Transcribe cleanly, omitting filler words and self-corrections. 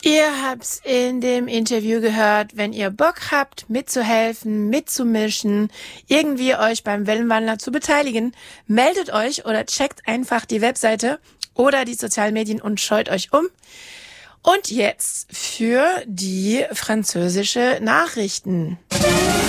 Ihr habt's in dem Interview gehört. Wenn ihr Bock habt, mitzuhelfen, mitzumischen, irgendwie euch beim Wellenwandler zu beteiligen, meldet euch oder checkt einfach die Webseite oder die sozialen Medien und schaut euch um. Und jetzt für die französische Nachrichten.